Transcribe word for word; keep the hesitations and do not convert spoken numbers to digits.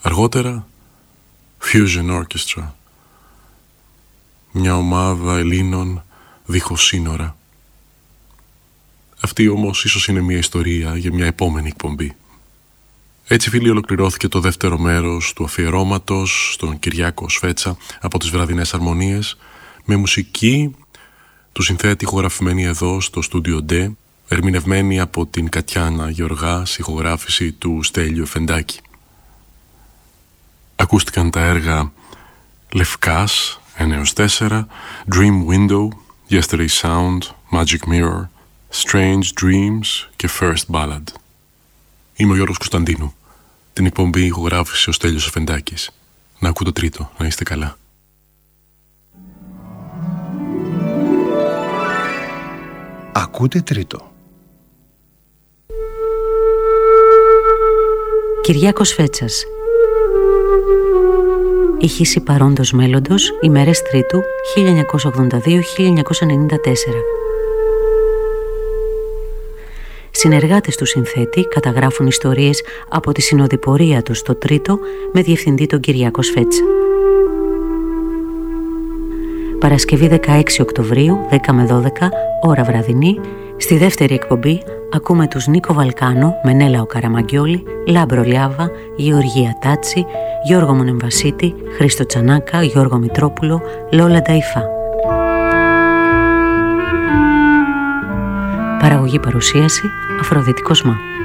Αργότερα, Fusion Orchestra, μια ομάδα Ελλήνων δίχως σύνορα. Αυτή όμως ίσως είναι μια ιστορία για μια επόμενη εκπομπή. Έτσι, φίλοι, ολοκληρώθηκε το δεύτερο μέρος του αφιερώματος στον Κυριάκο Σφέτσα από τις βραδινές αρμονίες, με μουσική του συνθέτη ηχογραφημένη εδώ στο στούντιο D, ερμηνευμένη από την Κατιάνα Γεωργά, ηχογράφηση του Στέλιου Εφεντάκη. Ακούστηκαν τα έργα Λευκάς ένα έως τέσσερα, Dream Window, Yesterday Sound, Magic Mirror, Strange Dreams και First Ballad. Είμαι ο Γιώργος Κωνσταντίνου. Την εκπομπή ηχογράφησε ο Στέλιος Εφεντάκης. Να ακούω το τρίτο. Να είστε καλά. Ακούτε τρίτο. Κυριάκος Φέτσας. Ηχήση παρόντος μέλλοντος, ημέρες Τρίτου, χίλια εννιακόσια ογδόντα δύο με χίλια εννιακόσια ενενήντα τέσσερα. Συνεργάτες του συνθέτη καταγράφουν ιστορίες από τη συνοδοιπορία του στο Τρίτο με διευθυντή τον Κυριάκο Σφέτσα. Παρασκευή δεκαέξι Οκτωβρίου, δέκα με δώδεκα, ώρα βραδινή. Στη δεύτερη εκπομπή ακούμε τους Νίκο Βαλκάνο, Μενέλαο Καραμαγκιόλη, Λάμπρο Λιάβα, Γεωργία Τάτσι, Γιώργο Μονεμβασίτη, Χρήστο Τσανάκα, Γιώργο Μητρόπουλο, Λόλα Νταϊφά. Παραγωγή παρουσίαση Αφροδίτη Κοσμά.